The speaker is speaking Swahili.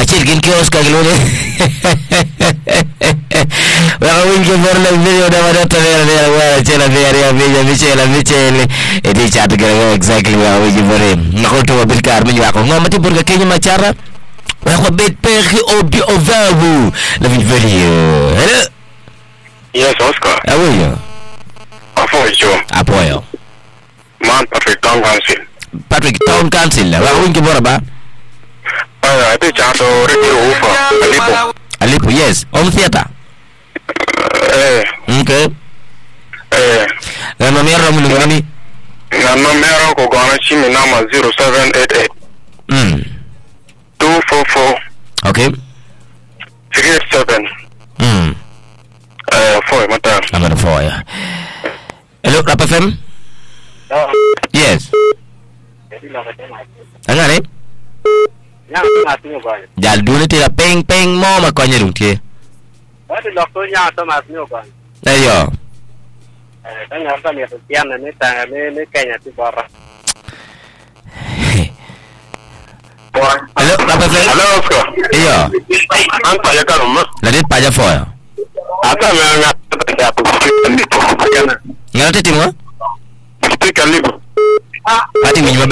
Achil kin kiosk agilone. Waka wingi por la video da wadata vera wala chela vera bija michele edi chat gara exactly wa wingi bore nakoto wa bilkar min wako ngomati burga kenya machara wako bet peri obi ovabu la video hello. Yes, Oscar. Awoyo apoyo man Patrick Town Council wako wingi bora ba ati chato radio ufa alipo yes home theater okay na nomero mulungani na nomero ko gona chimi nama 0788 244 okay 37 4 mata number 4 yeah. Hello Rap FM. Yes angane jal dune tira peng mo ma konye luntie wadi doktor nya to mas nyo kan ayo tanya apa ni tian ni Kenya ti bora hello Rap FM. Hello Oscar. Iyo Anta ya kaluma la dit paja foya ata me